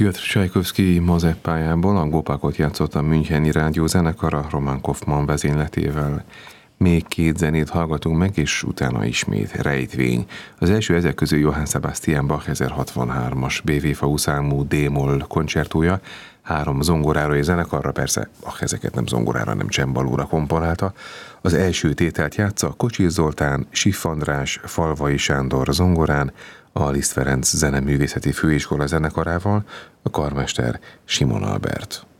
Piotr Csajkovszky Mazeppájából a Gópákot játszott a Müncheni Rádiózenekar a Roman Kaufmann vezényletével. Még két zenét hallgatunk meg, és utána ismét Rejtvény. Az első ezek közül Johann Sebastian Bach 1063-as BV számú D-moll koncertója, 3 zongorára és zenekarra, persze ezeket nem zongorára, hanem csembalóra komponálta. Az első tételt játsza Kocsis Zoltán, Siff András, Falvai Sándor zongorán, a Liszt Ferenc Zeneművészeti Főiskola zenekarával, a karmester Simon Albert.